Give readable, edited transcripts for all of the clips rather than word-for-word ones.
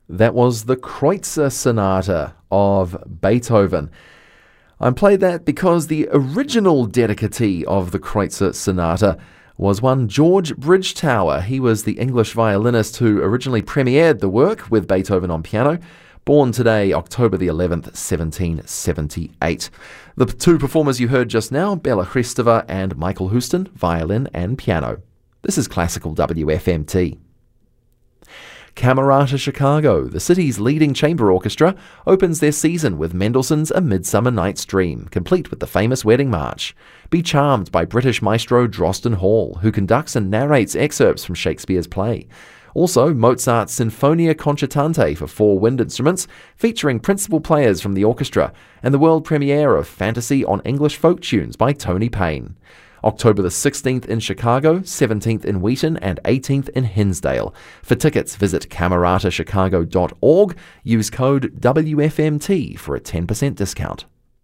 That was the Kreutzer Sonata of Beethoven. I played that because the original dedicatee of the Kreutzer Sonata was one George Bridgetower. He was the English violinist who originally premiered the work with Beethoven on piano, born today, October the 11th, 1778. The two performers you heard just now, Bela Hristova and Michael Houston, violin and piano. This is Classical WFMT. Camerata Chicago, the city's leading chamber orchestra, opens their season with Mendelssohn's A Midsummer Night's Dream, complete with the famous wedding march. Be charmed by British maestro Drosten Hall, who conducts and narrates excerpts from Shakespeare's play. Also, Mozart's Sinfonia Concertante for 4 wind instruments, featuring principal players from the orchestra, and the world premiere of Fantasy on English Folk Tunes by Tony Payne. October the 16th in Chicago, 17th in Wheaton, and 18th in Hinsdale. For tickets, visit cameratachicago.org. Use code WFMT for a 10% discount.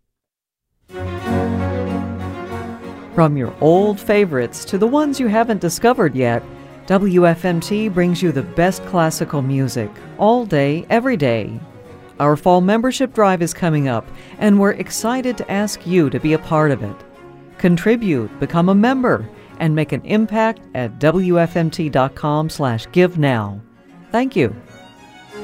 From your old favorites to the ones you haven't discovered yet, WFMT brings you the best classical music, all day, every day. Our fall membership drive is coming up, and we're excited to ask you to be a part of it. Contribute, become a member, and make an impact at WFMT.com/give now. Thank you.